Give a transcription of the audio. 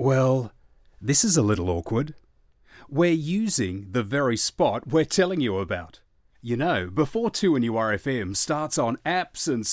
Well, this is a little awkward. We're using the very spot we're telling you about. You know, before 2NURFM starts on apps and